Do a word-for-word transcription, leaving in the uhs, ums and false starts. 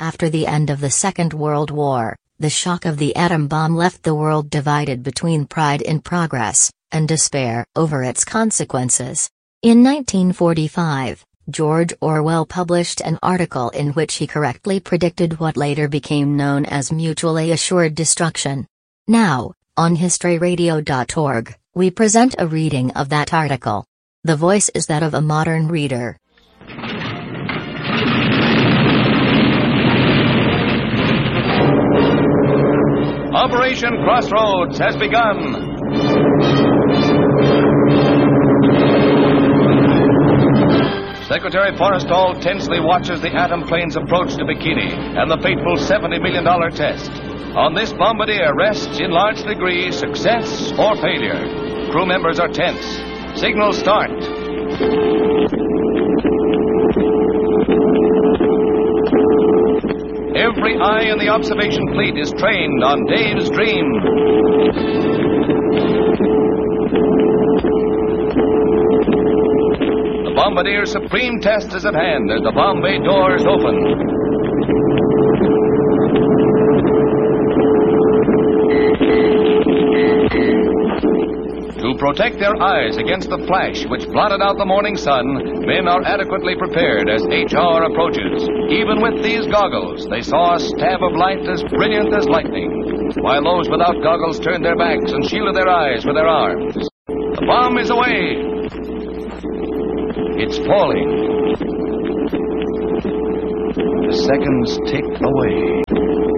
After the end of the Second World War, the shock of the atom bomb left the world divided between pride in progress and despair over its consequences. In nineteen forty-five, George Orwell published an article in which he correctly predicted what later became known as mutually assured destruction. Now, on history radio dot org, we present a reading of that article. The voice is that of a modern reader. Operation Crossroads has begun. Secretary Forrestal tensely watches the atom plane's approach to Bikini and the fateful seventy million dollars test. On this bombardier rests in large degree success or failure. Crew members are tense. Signals start. Every eye in the observation fleet is trained on Dave's dream. The Bombardier's supreme test is at hand as the bomb bay doors open. To protect their eyes against the flash which blotted out the morning sun, men are adequately prepared as H R approaches. Even with these goggles, they saw a stab of light as brilliant as lightning, while those without goggles turned their backs and shielded their eyes with their arms. The bomb is away. It's falling. The seconds tick away.